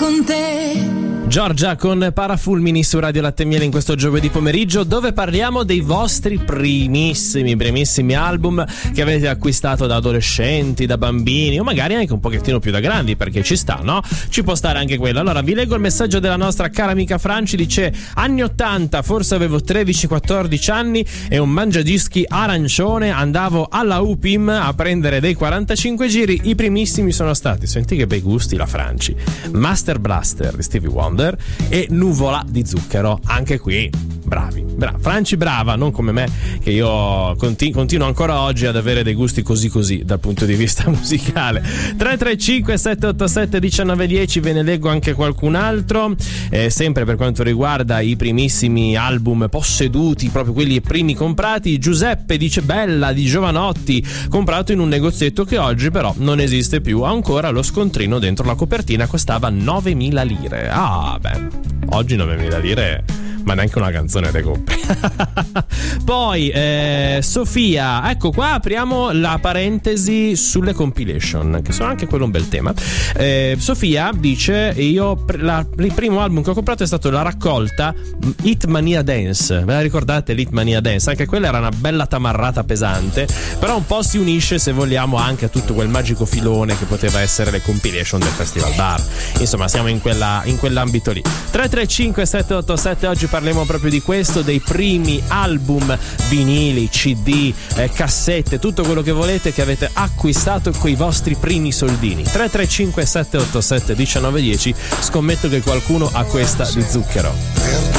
con te. Giorgia con Parafulmini su Radio Latte e Miele in questo giovedì pomeriggio, dove parliamo dei vostri primissimi album che avete acquistato da adolescenti, da bambini o magari anche un pochettino più da grandi, perché ci sta, no? Ci può stare anche quello. Allora vi leggo il messaggio della nostra cara amica Franci, dice: anni 80, forse avevo 13-14 anni e un mangiadischi arancione, andavo alla UPIM a prendere dei 45 giri, i primissimi sono stati, senti che bei gusti la Franci, Master Blaster di Stevie Wonder e Nuvola di Zucchero. Anche qui bravi. Franci brava, non come me che io continuo ancora oggi ad avere dei gusti così dal punto di vista musicale. 335 787 1910, ve ne leggo anche qualcun altro, sempre per quanto riguarda i primissimi album posseduti, proprio quelli primi comprati. Giuseppe dice: Bella di Giovanotti, comprato in un negozietto che oggi però non esiste più, ha ancora lo scontrino dentro la copertina, costava 9.000 lire. Oggi 9.000 lire, ma neanche una canzone te compri. Poi Sofia, ecco qua apriamo la parentesi sulle compilation, che sono anche quello un bel tema. Sofia dice: io il primo album che ho comprato è stato la raccolta Hitmania Dance. Ve la ricordate l'Hitmania Dance? Anche quella era una bella tamarrata pesante, però un po' si unisce, se vogliamo, anche a tutto quel magico filone che poteva essere le compilation del Festival Bar. Insomma, siamo in quell'ambito lì. 335 787, oggi parliamo proprio di questo, dei primi album, vinili, CD, cassette, tutto quello che volete che avete acquistato coi vostri primi soldini. 335 787 1910, scommetto che qualcuno ha questa di Zucchero.